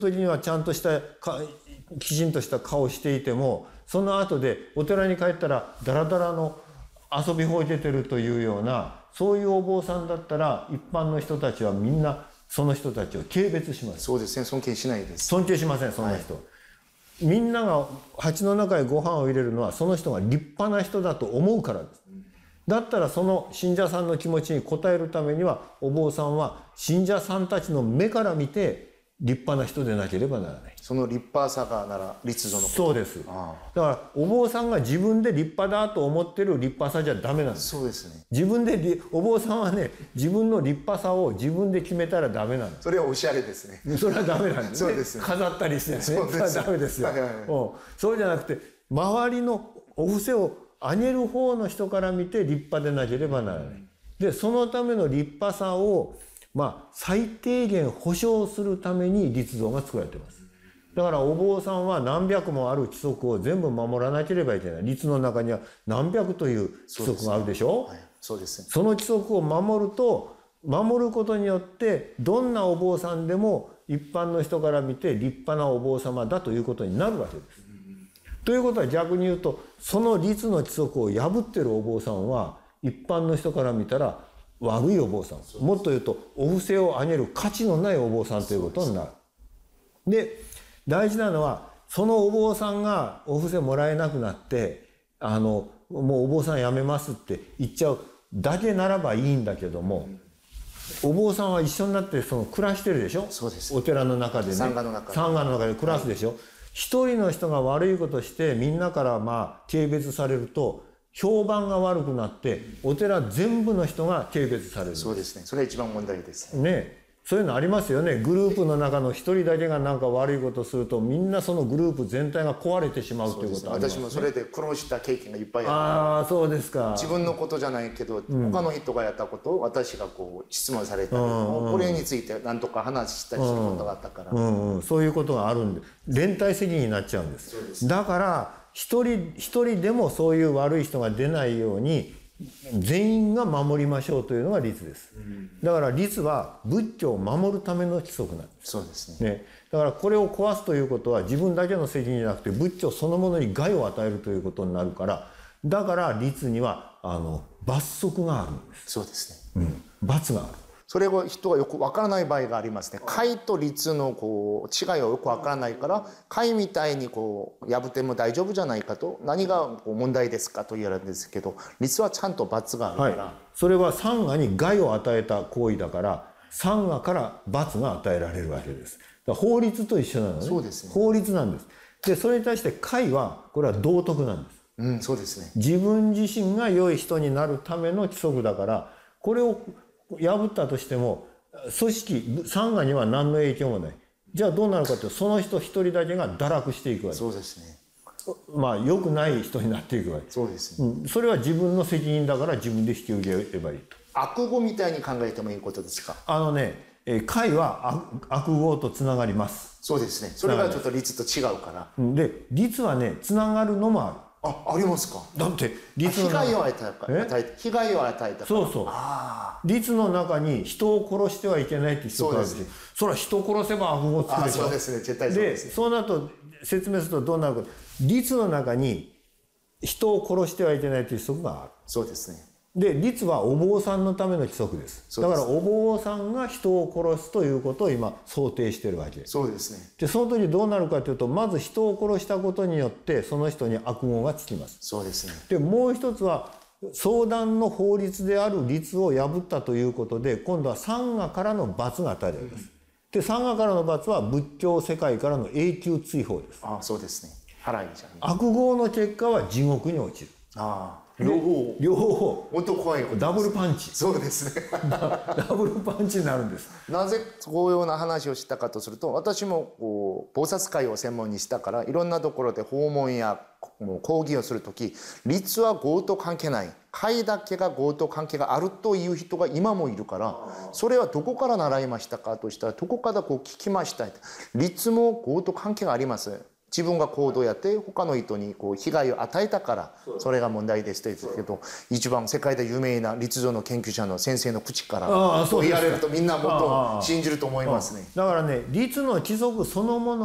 時にはちゃんとしたきちんとした顔をしていても、その後でお寺に帰ったらダラダラの遊びほうけてるというような、そういうお坊さんだったら一般の人たちはみんなその人たちを軽蔑します。 そうですね、尊敬しないです。 尊敬しません、そんな人。みんなが鉢の中へご飯を入れるのはその人が立派な人だと思うからです。だったらその信者さんの気持ちに応えるためには、お坊さんは信者さんたちの目から見て立派な人でなければならない。 その立派さがなら立像のこと。 そうです。だからお坊さんが自分で立派だと思ってる立派さじゃダメなんです。 そうですね。 自分でお坊さんはね、自分の立派さを自分で決めたらダメなんです。 それはおしゃれですね。 それはダメなんです、ね。 そうですね。 飾ったりしてね。それはダメですよ。そうじゃなくて、周りのお布施をあげる方の人から見て立派でなければならない。で、そのための立派さを最低限保証するために立像が作られています。だからお坊さんは何百もある規則を全部守らなければいけない。律の中には何百という規則があるでしょ。 そうですね。 その規則を守ることによってどんなお坊さんでも一般の人から見て立派なお坊様だということになるわけです。ということは逆に言うと、その律の規則を破ってるお坊さんは一般の人から見たら悪いお坊さん、もっと言うとお布施をあげる価値のないお坊さんということになる。で、大事なのはそのお坊さんがお布施もらえなくなってもうお坊さん辞めますって言っちゃうだけならばいいんだけども、お坊さんは一緒になって暮らしてるでしょ。 そうです。 お寺の中でね、 山河の中で暮らすでしょ。一人の人が悪いことしてみんなから軽蔑されると評判が悪くなってお寺全部の人が軽蔑される。 そうですね。それが一番問題ですね。そういうのありますよね。グループの中の一人だけが何か悪いことをするとみんなそのグループ全体が壊れてしまうということありますね。 私もそれで苦労した経験がいっぱいある。 そうですか。 自分のことじゃないけど、他の人がやったことを私が質問されたり、これについて何とか話したりすることがあったから、 そういうことがあるんで連帯責任になっちゃうんです。 そうです。 だから一人でもそういう悪い人が出ないように全員が守りましょうというのが律です。だから律は仏教を守るための規則なんです。 そうですね。 だからこれを壊すということは自分だけの責任じゃなくて仏教そのものに害を与えるということになるから、だから律には罰則があるんです。 そうですね。 罰がある。 それを人がよくわからない場合がありますね。戒と律の違いはよくわからないから、戒みたいに破っても大丈夫じゃないかと、何が問題ですかと言われるんですけど、律はちゃんと罰があるから、 それは三河に害を与えた行為だから三河から罰が与えられるわけです。だから法律と一緒なのね。 そうですね。 法律なんです。でそれに対して戒はこれは道徳なんです。 そうですね。 自分自身が良い人になるための規則だから、これを破ったとしても組織三河には何の影響もない。じゃあどうなるかというと、その人一人だけが堕落していくわけです。 そうですね。 良くない人になっていくわけです。 そうですね。 それは自分の責任だから自分で引き受ければいいと。 悪語みたいに考えてもいいことですか。 戒は悪語とつながります。 そうですね。それがちょっと律と違うから。 で律はねつながるのもある。 ありますか。 だって律の被害を与えた。 そうそう。律の中に人を殺してはいけないって人があるし、それは人を殺せば悪語つくでしょ。 そうですね。絶対そうですね。 でそうなると説明するとどうなるか。律の中に人を殺してはいけないという規則がある。 そうですね。 で律はお坊さんのための規則です。だからお坊さんが人を殺すということを今想定してるわけ。 そうですね。 でその時どうなるかというと、まず人を殺したことによってその人に悪語がつきます。 そうですね。 でもう一つは相談の法律である律を破ったということで、今度は三河からの罰が与えられます。で三河からの罰は仏教世界からの永久追放です。 そうですね。払いじゃん。 悪業の結果は地獄に落ちる。両方本当怖い。 ダブルパンチ。 そうですね。 ダブルパンチになるんです。 なぜこういうような話をしたかとすると、私も菩薩会を専門にしたから、いろんなところで訪問や講義をするとき、律は業と関係ない、戒だけが業と関係があるという人が今もいるから、それはどこから習いましたかとしたら、どこから聞きました。律も業と関係があります。 自分が行動やって他の人にこう被害を与えたからそれが問題ですと言ってけど、一番世界で有名な律造の研究者の先生の口から言われるとみんなもっと信じると思いますね。 だからね、律の規則そのもの